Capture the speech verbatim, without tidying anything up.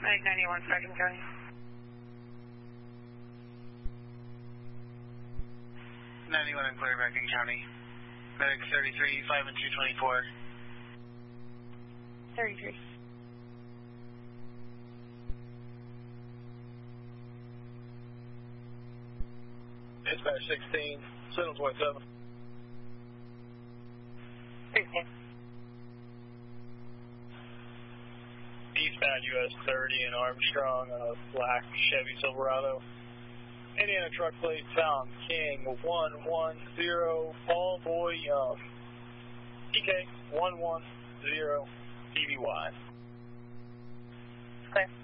Medic ninety-one, Franklin County. ninety-one in clear, Franklin County. Medic thirty-three, five and two twenty-four. thirty-three. Dispatch sixteen, seven point seven. sixteen. Eastbound U S thirty in Armstrong, uh, black Chevy Silverado. Indiana truck plate found King one one zero, Paul Boy Young. T K one one zero, P B Y. Clear.